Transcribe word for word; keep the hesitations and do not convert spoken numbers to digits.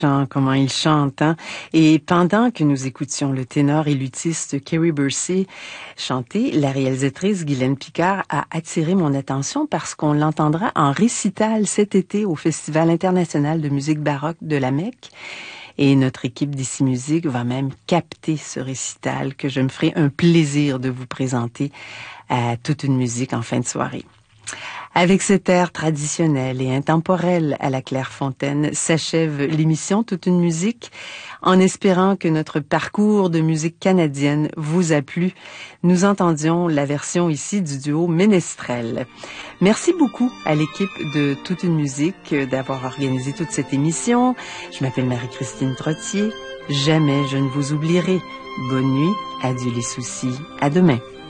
Comment il chante, hein? Et pendant que nous écoutions le ténor et luthiste Kerry Bursey chanter, la réalisatrice Guylaine Picard a attiré mon attention parce qu'on l'entendra en récital cet été au Festival international de musique baroque de la Mecque. Et notre équipe d'Ici Musique va même capter ce récital que je me ferai un plaisir de vous présenter à toute une musique en fin de soirée. Avec cet air traditionnel et intemporel à la Clairefontaine s'achève l'émission Toute une musique, en espérant que notre parcours de musique canadienne vous a plu. Nous entendions la version ici du duo Ménestrel. Merci beaucoup à l'équipe de Toute une musique d'avoir organisé toute cette émission. Je m'appelle Marie-Christine Trottier. Jamais je ne vous oublierai. Bonne nuit, adieu les soucis, à demain.